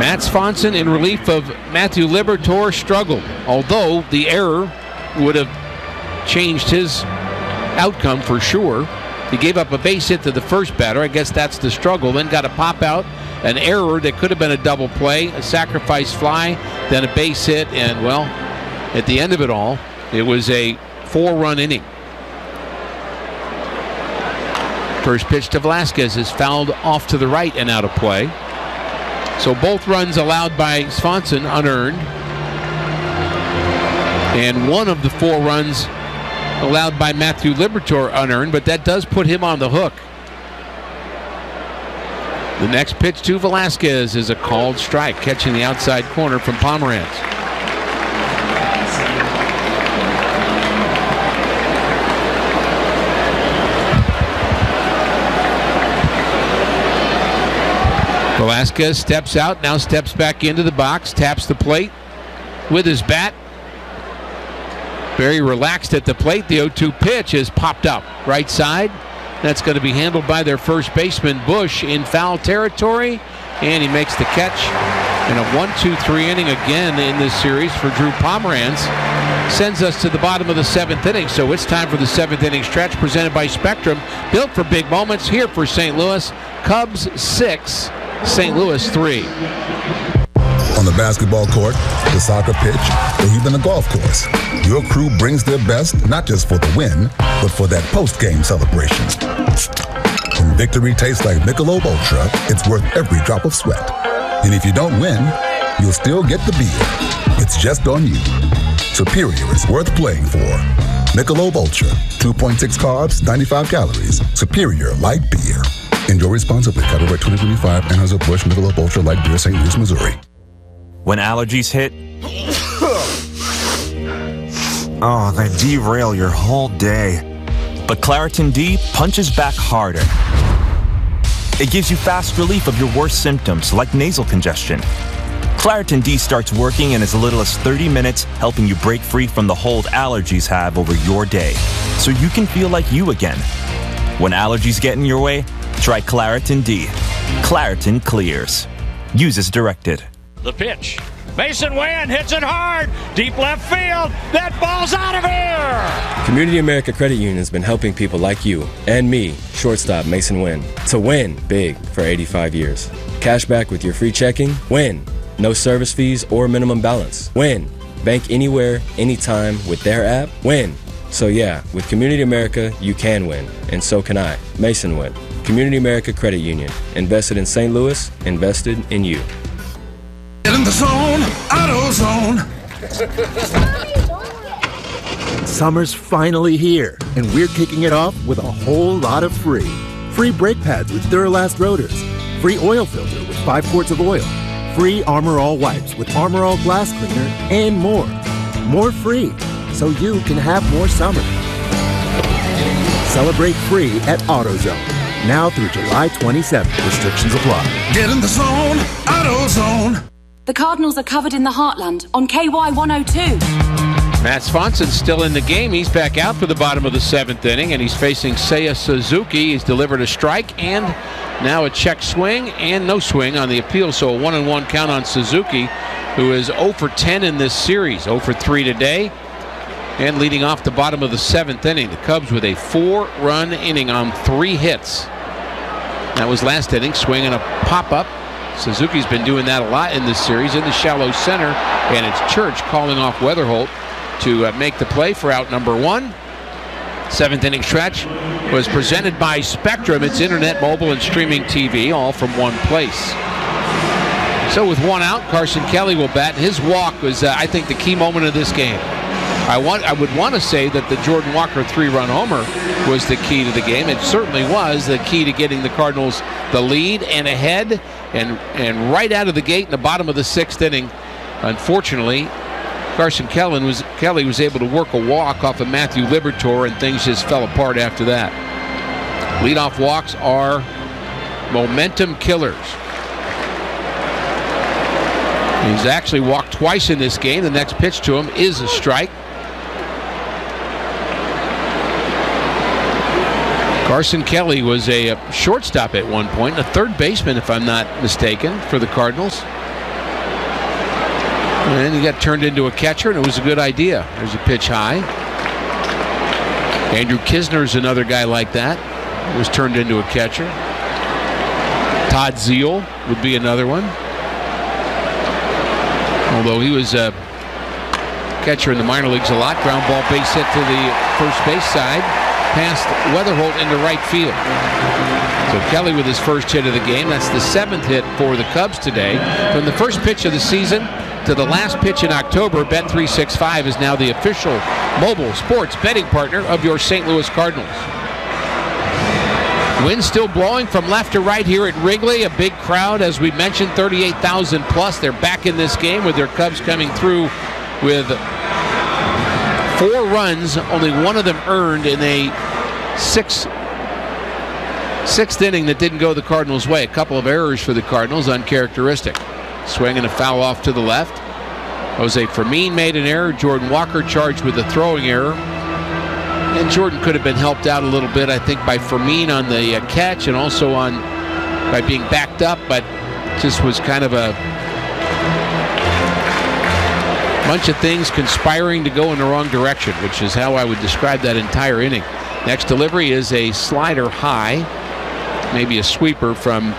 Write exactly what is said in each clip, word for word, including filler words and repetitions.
Matt Swanson in relief of Matthew Liberatore struggled, although the error would have changed his outcome for sure. He gave up a base hit to the first batter. I guess that's the struggle. Then got a pop out, an error that could have been a double play, a sacrifice fly, then a base hit, and, well, at the end of it all, it was a four-run inning. First pitch to Velasquez is fouled off to the right and out of play. So both runs allowed by Swanson unearned. And one of the four runs allowed by Matthew Liberatore unearned, but that does put him on the hook. The next pitch to Velasquez is a called strike, catching the outside corner from Pomeranz. Velasquez steps out, now steps back into the box, taps the plate with his bat. Very relaxed at the plate. The oh two pitch is popped up right side. That's going to be handled by their first baseman, Bush, in foul territory. And he makes the catch. And a one two three inning again in this series for Drew Pomeranz sends us to the bottom of the seventh inning. So it's time for the seventh inning stretch presented by Spectrum. Built for big moments here for Saint Louis. Cubs six, Saint Louis three. On the basketball court, the soccer pitch, or even the golf course, your crew brings their best not just for the win, but for that post-game celebration. When victory tastes like Michelob Ultra, it's worth every drop of sweat. And if you don't win, you'll still get the beer. It's just on you. Superior is worth playing for. Michelob Ultra, two point six carbs, ninety-five calories. Superior light beer. Enjoy responsibly. Copyright twenty twenty-five, Anheuser-Busch Michelob Ultra Light Beer, Saint Louis, Missouri. When allergies hit, oh, they derail your whole day. But Claritin D punches back harder. It gives you fast relief of your worst symptoms, like nasal congestion. Claritin D starts working in as little as thirty minutes, helping you break free from the hold allergies have over your day, so you can feel like you again. When allergies get in your way, try Claritin D. Claritin clears. Use as directed. The pitch. Mason Wynn hits it hard. Deep left field. That ball's out of here. Community America Credit Union has been helping people like you and me, shortstop Mason Wynn, to win big for eighty-five years. Cash back with your free checking. Win. No service fees or minimum balance. Win. Bank anywhere, anytime with their app. Win. So yeah, with Community America, you can win. And so can I. Mason Wynn. Community America Credit Union. Invested in Saint Louis. Invested in you. Get in the zone, AutoZone. Summer's finally here, and we're kicking it off with a whole lot of free. Free brake pads with Duralast rotors. Free oil filter with five quarts of oil. Free Armor All wipes with Armor All glass cleaner, and more. More free, so you can have more summer. Celebrate free at AutoZone. Now through July twenty-seventh. Restrictions apply. Get in the zone, AutoZone. The Cardinals are covered in the Heartland on K Y one oh two. Matt Swanson's still in the game. He's back out for the bottom of the seventh inning, and he's facing Seiya Suzuki. He's delivered a strike and now a check swing and no swing on the appeal, so a one and one count on Suzuki, who is oh for ten in this series, oh for three today, and leading off the bottom of the seventh inning. The Cubs with a four-run inning on three hits. That was last inning, swing and a pop-up. Suzuki's been doing that a lot in this series in the shallow center, and it's Church calling off Weatherholt to uh, make the play for out number one. Seventh inning stretch was presented by Spectrum. It's internet, mobile, and streaming T V, all from one place. So with one out, Carson Kelly will bat. His walk was, uh, I think, the key moment of this game. I want, I would want to say that the Jordan Walker three-run homer was the key to the game. It certainly was the key to getting the Cardinals the lead and ahead, and and right out of the gate in the bottom of the sixth inning. Unfortunately, Carson Kelly was Kelly was able to work a walk off of Matthew Liberatore, and things just fell apart after that. Leadoff walks are momentum killers. He's actually walked twice in this game. The next pitch to him is a strike. Carson Kelly was a, a shortstop at one point, a third baseman, if I'm not mistaken, for the Cardinals. And he got turned into a catcher, and it was a good idea. There's a pitch high. Andrew Kisner's another guy like that. He was turned into a catcher. Todd Zeal would be another one. Although he was a catcher in the minor leagues a lot. Ground ball base hit to the first base side. Past Weatherholt into right field. So Kelly with his first hit of the game. That's the seventh hit for the Cubs today. From the first pitch of the season to the last pitch in October, Bet three sixty-five is now the official mobile sports betting partner of your Saint Louis Cardinals. Wind still blowing from left to right here at Wrigley. A big crowd, as we mentioned, thirty-eight thousand plus. They're back in this game with their Cubs coming through with four runs, only one of them earned in a six, sixth inning that didn't go the Cardinals' way. A couple of errors for the Cardinals, uncharacteristic. Swing and a foul off to the left. Jose Fermin made an error. Jordan Walker charged with a throwing error. And Jordan could have been helped out a little bit, I think, by Fermin on the uh, catch and also on by being backed up, but just was kind of a bunch of things conspiring to go in the wrong direction, which is how I would describe that entire inning. Next delivery is a slider high, maybe a sweeper from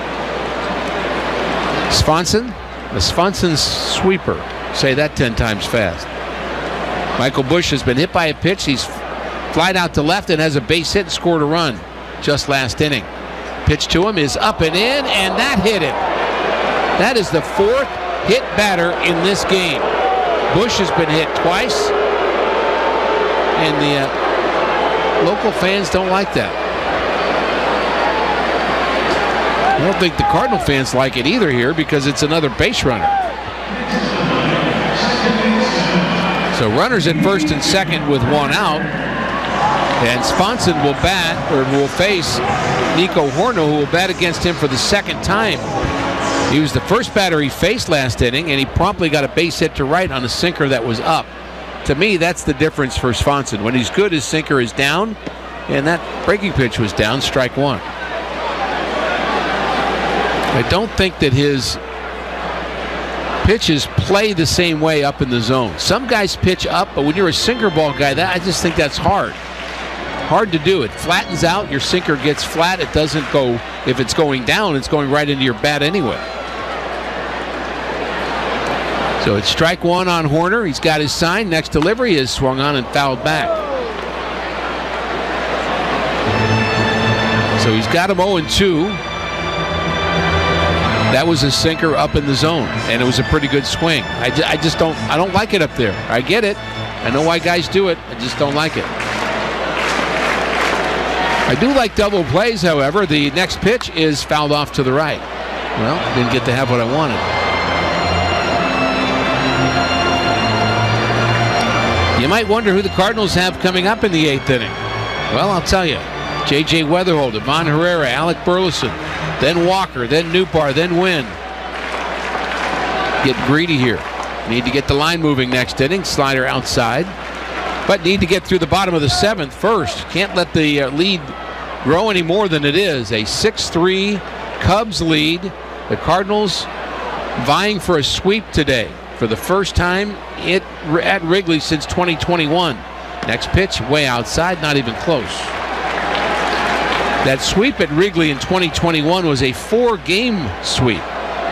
Swanson. The Swanson sweeper. Say that ten times fast. Michael Busch has been hit by a pitch. He's flied out to left and has a base hit and scored a run just last inning. Pitch to him is up and in, and that hit him. That is the fourth hit batter in this game. Busch has been hit twice, and the uh, local fans don't like that. I don't think the Cardinal fans like it either here because it's another base runner. So runners at first and second with one out. And Swanson will bat, or will face Nico Horno, who will bat against him for the second time. He was the first batter he faced last inning, and he promptly got a base hit to right on a sinker that was up. To me, that's the difference for Swanson. When he's good, his sinker is down, and that breaking pitch was down, strike one. I don't think that his pitches play the same way up in the zone. Some guys pitch up, but when you're a sinker ball guy, that I just think that's hard. Hard to do. It flattens out. Your sinker gets flat. It doesn't go, if it's going down, it's going right into your bat anyway. So it's strike one on Horner. He's got his sign. Next delivery is swung on and fouled back. So he's got him oh and two. That was a sinker up in the zone, and it was a pretty good swing. I, ju I just don't, I don't like it up there. I get it. I know why guys do it. I just don't like it. I do like double plays, however. The next pitch is fouled off to the right. Well, didn't get to have what I wanted. You might wonder who the Cardinals have coming up in the eighth inning. Well, I'll tell you. J J Weatherholt, Ivan Herrera, Alec Burleson, then Walker, then Newbar, then Wynn. Get greedy here. Need to get the line moving next inning. Slider outside. But need to get through the bottom of the seventh first. Can't let the uh, lead grow any more than it is. A six three Cubs lead. The Cardinals vying for a sweep today for the first time it, at Wrigley since twenty twenty-one. Next pitch way outside, not even close. That sweep at Wrigley in twenty twenty-one was a four-game sweep.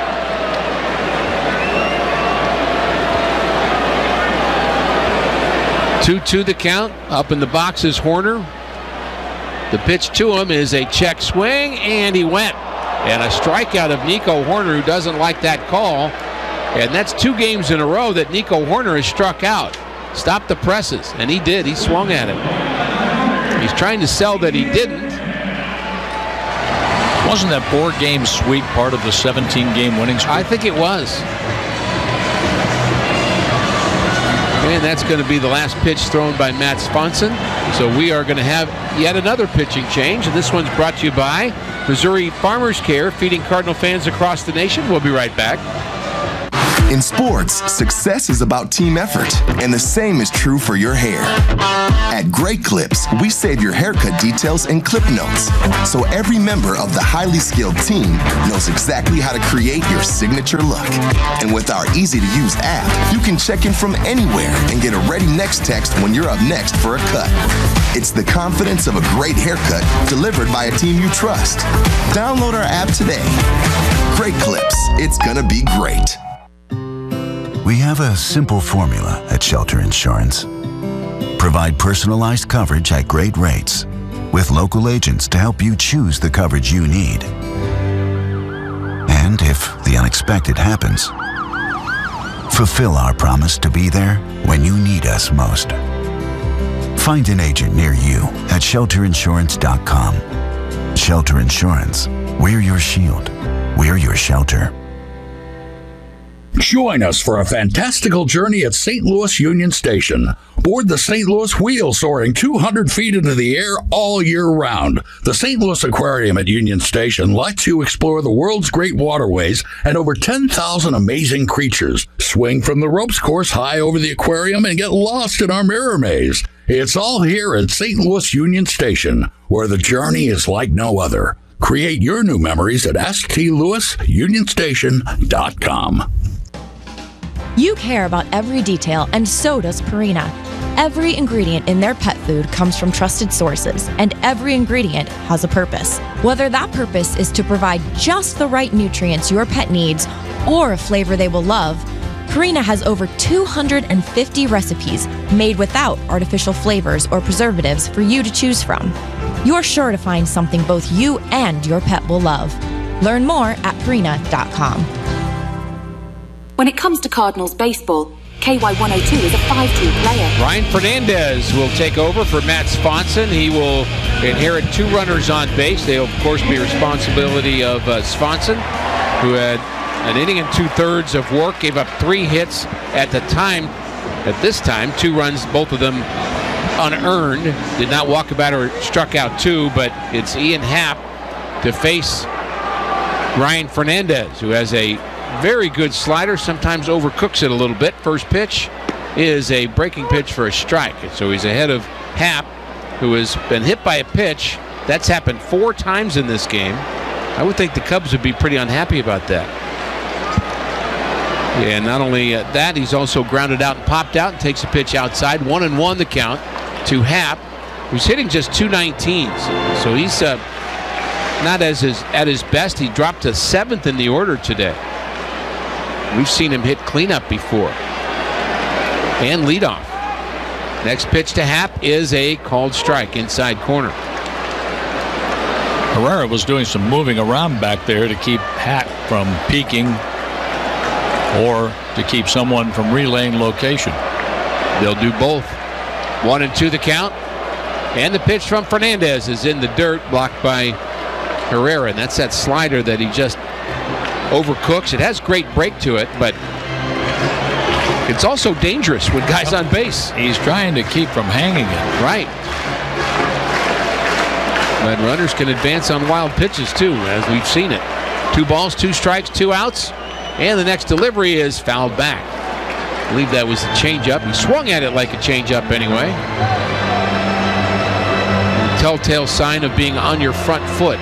two two the count. Up in the box is Horner. The pitch to him is a check swing, and he went. And a strikeout of Nico Horner, who doesn't like that call. And that's two games in a row that Nico Horner has struck out. Stop the presses, and he did. He swung at it. He's trying to sell that he didn't. Wasn't that four-game sweep part of the seventeen-game winning streak? I think it was. And that's going to be the last pitch thrown by Matt Swanson. So we are going to have yet another pitching change. And this one's brought to you by Missouri Farmers Care, feeding Cardinal fans across the nation. We'll be right back. In sports, success is about team effort, and the same is true for your hair. At Great Clips, we save your haircut details in clip notes, so every member of the highly skilled team knows exactly how to create your signature look. And with our easy-to-use app, you can check in from anywhere and get a ready next text when you're up next for a cut. It's the confidence of a great haircut delivered by a team you trust. Download our app today. Great Clips. It's gonna be great. We have a simple formula at Shelter Insurance. Provide personalized coverage at great rates with local agents to help you choose the coverage you need. And if the unexpected happens, fulfill our promise to be there when you need us most. Find an agent near you at shelter insurance dot com. Shelter Insurance. We're your shield. We're your shelter. Join us for a fantastical journey at Saint Louis Union Station. Board the Saint Louis Wheel, soaring two hundred feet into the air all year round. The Saint Louis Aquarium at Union Station lets you explore the world's great waterways and over ten thousand amazing creatures. Swing from the ropes course high over the aquarium and get lost in our mirror maze. It's all here at Saint Louis Union Station, where the journey is like no other. Create your new memories at s t louis union station dot com. You care about every detail, and so does Purina. Every ingredient in their pet food comes from trusted sources, and every ingredient has a purpose. Whether that purpose is to provide just the right nutrients your pet needs or a flavor they will love, Purina has over two hundred fifty recipes made without artificial flavors or preservatives for you to choose from. You're sure to find something both you and your pet will love. Learn more at purina dot com. When it comes to Cardinals baseball, K Y one oh two is a five-tool player. Ryan Fernandez will take over for Matt Swanson. He will inherit two runners on base. They'll, of course, be responsibility of uh, Swanson, who had an inning and two-thirds of work, gave up three hits at the time. At this time, two runs, both of them unearned. Did not walk about or struck out two, but it's Ian Happ to face Ryan Fernandez, who has a very good slider, sometimes overcooks it a little bit. First pitch is a breaking pitch for a strike. And so he's ahead of Happ, who has been hit by a pitch. That's happened four times in this game. I would think the Cubs would be pretty unhappy about that. And not only uh, that, he's also grounded out and popped out and takes a pitch outside. One and one the count to Happ, who's hitting just two nineteens. So he's uh, not as his, at his best. He dropped to seventh in the order today. We've seen him hit cleanup before. And leadoff. Next pitch to Happ is a called strike inside corner. Herrera was doing some moving around back there to keep Happ from peeking or to keep someone from relaying location. They'll do both. One and two the count. And the pitch from Fernandez is in the dirt, blocked by Herrera. And that's that slider that he just overcooks. It has great break to it, but it's also dangerous with guys on base. He's trying to keep from hanging it. Right. But runners can advance on wild pitches too, as we've seen it. Two balls, two strikes, two outs, and the next delivery is fouled back. I believe that was the changeup. He swung at it like a changeup anyway. The telltale sign of being on your front foot.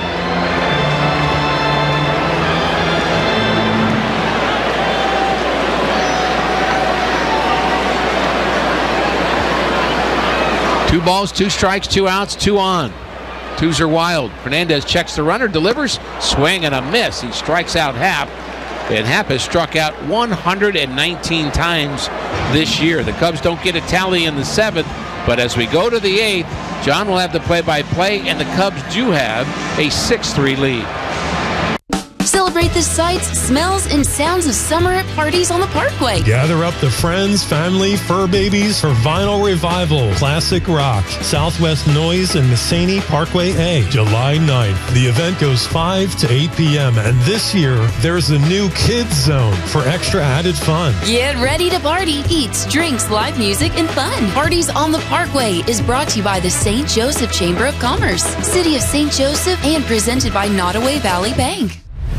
Two balls, two strikes, two outs, two on. Twos are wild. Fernandez checks the runner, delivers, swing and a miss. He strikes out Happ, and Happ has struck out one hundred nineteen times this year. The Cubs don't get a tally in the seventh, but as we go to the eighth, John will have the play-by-play, and the Cubs do have a six three lead. Celebrate the sights, smells, and sounds of summer at Parties on the Parkway. Gather up the friends, family, fur babies for Vinyl Revival, Classic Rock, Southwest Noise, and Messany Parkway A, July ninth. The event goes five to eight p.m. and this year, there's a new kids zone for extra added fun. Get ready to party, eats, drinks, live music, and fun. Parties on the Parkway is brought to you by the Saint Joseph Chamber of Commerce, City of Saint Joseph, and presented by Nottoway Valley Bank.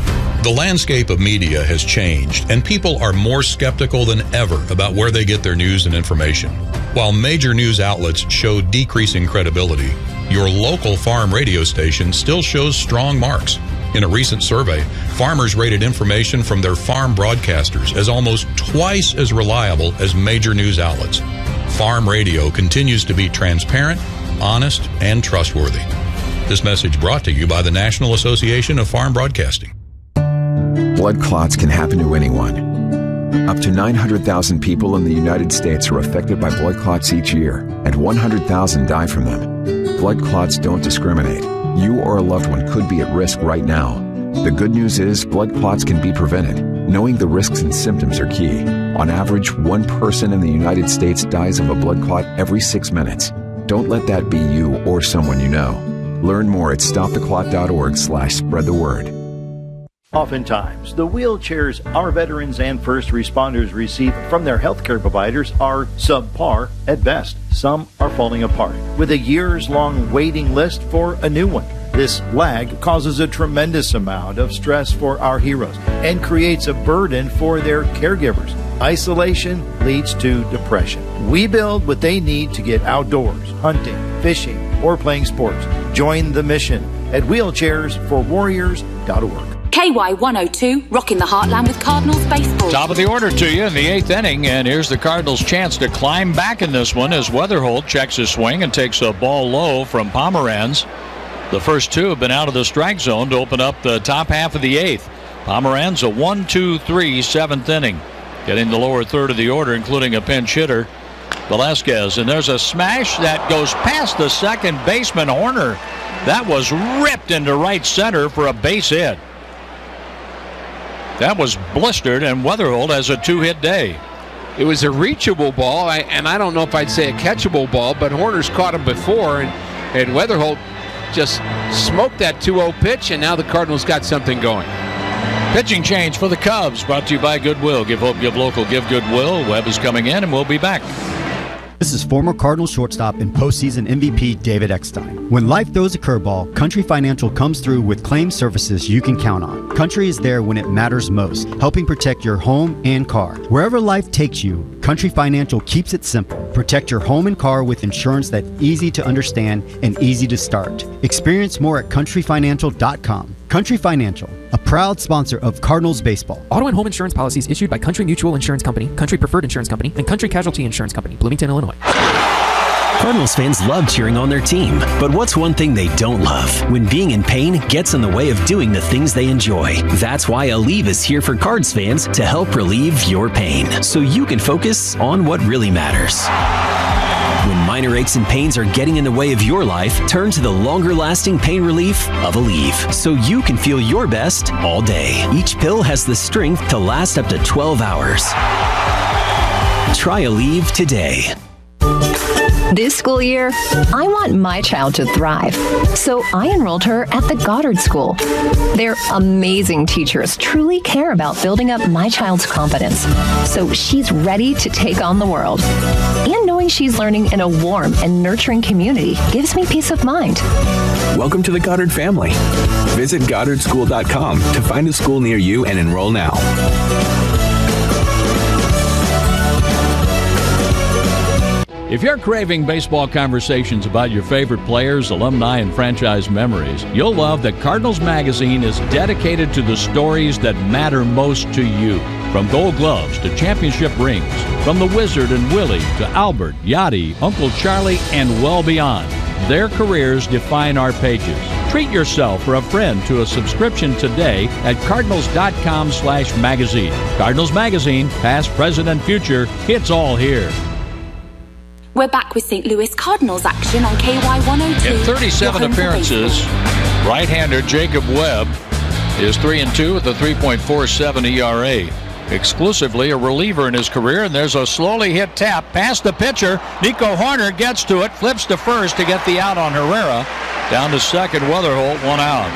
The landscape of media has changed, and people are more skeptical than ever about where they get their news and information. While major news outlets show decreasing credibility, your local farm radio station still shows strong marks. In a recent survey, farmers rated information from their farm broadcasters as almost twice as reliable as major news outlets. Farm radio continues to be transparent, honest, and trustworthy. This message brought to you by the National Association of Farm Broadcasting. Blood clots can happen to anyone. Up to nine hundred thousand people in the United States are affected by blood clots each year, and one hundred thousand die from them. Blood clots don't discriminate. You or a loved one could be at risk right now. The good news is blood clots can be prevented. Knowing the risks and symptoms are key. On average, one person in the United States dies of a blood clot every six minutes. Don't let that be you or someone you know. Learn more at stoptheclot.org slash spread the word. Oftentimes, the wheelchairs our veterans and first responders receive from their healthcare providers are subpar at best. Some are falling apart, with a years-long waiting list for a new one. This lag causes a tremendous amount of stress for our heroes and creates a burden for their caregivers. Isolation leads to depression. We build what they need to get outdoors, hunting, fishing, or playing sports. Join the mission at wheelchairs for warriors dot org. K Y one oh two, rocking the heartland with Cardinals baseball. Top of the order to you in the eighth inning, and here's the Cardinals' chance to climb back in this one as Weatherholt checks his swing and takes a ball low from Pomeranz. The first two have been out of the strike zone to open up the top half of the eighth. Pomeranz a one two three seventh inning. Getting the lower third of the order, including a pinch hitter, Velasquez. And there's a smash that goes past the second baseman, Horner. That was ripped into right center for a base hit. That was blistered, and Weatherholt has a two-hit day. It was a reachable ball, and I don't know if I'd say a catchable ball, but Horner's caught him before, and, and Weatherholt just smoked that two oh pitch, and now the Cardinals got something going. Pitching change for the Cubs, brought to you by Goodwill. Give hope, give local, give Goodwill. Webb is coming in, and we'll be back. This is former Cardinals shortstop and postseason M V P David Eckstein. When life throws a curveball, Country Financial comes through with claim services you can count on. Country is there when it matters most, helping protect your home and car. Wherever life takes you, Country Financial keeps it simple. Protect your home and car with insurance that's easy to understand and easy to start. Experience more at country financial dot com. Country Financial, a proud sponsor of Cardinals baseball. Auto and home insurance policies issued by Country Mutual Insurance Company, Country Preferred Insurance Company, and Country Casualty Insurance Company, Bloomington, Illinois. Cardinals fans love cheering on their team, but what's one thing they don't love? When being in pain gets in the way of doing the things they enjoy. That's why Aleve is here for Cards fans to help relieve your pain, so you can focus on what really matters. When minor aches and pains are getting in the way of your life, turn to the longer-lasting pain relief of Aleve, so you can feel your best all day. Each pill has the strength to last up to twelve hours. Try Aleve today. This school year, I want my child to thrive, so I enrolled her at the Goddard School. Their amazing teachers truly care about building up my child's confidence, so she's ready to take on the world. And knowing she's learning in a warm and nurturing community gives me peace of mind. Welcome to the Goddard family. Visit goddard school dot com to find a school near you and enroll now. If you're craving baseball conversations about your favorite players, alumni, and franchise memories, you'll love that Cardinals Magazine is dedicated to the stories that matter most to you. From Gold Gloves to championship rings, from the Wizard and Willie to Albert, Yachty, Uncle Charlie, and well beyond. Their careers define our pages. Treat yourself or a friend to a subscription today at cardinals dot com slash magazine. Cardinals Magazine, past, present, and future, it's all here. We're back with Saint Louis Cardinals action on K Y one oh two. In thirty-seven appearances, right-hander Jacob Webb is three and two with a three point four seven E R A. Exclusively a reliever in his career, and there's a slowly hit tap past the pitcher. Nico Horner gets to it, flips to first to get the out on Herrera. Down to second, Weatherholt, one out.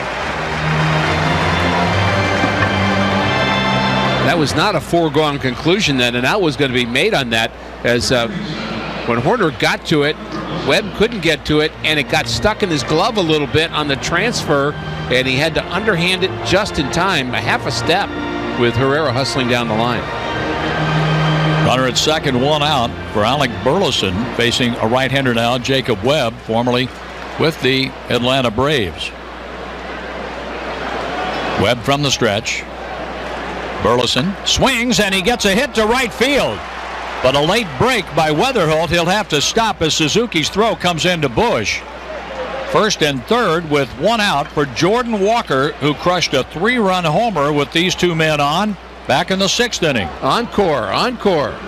That was not a foregone conclusion then, and that was going to be made on that, as uh, when Horner got to it, Webb couldn't get to it, and it got stuck in his glove a little bit on the transfer, and he had to underhand it just in time, a half a step, with Herrera hustling down the line. Runner at second, one out for Alec Burleson, facing a right-hander now, Jacob Webb, formerly with the Atlanta Braves. Webb from the stretch. Burleson swings, and he gets a hit to right field. But a late break by Weatherholt. He'll have to stop as Suzuki's throw comes into Bush. First and third with one out for Jordan Walker, who crushed a three-run homer with these two men on back in the sixth inning. Encore, encore.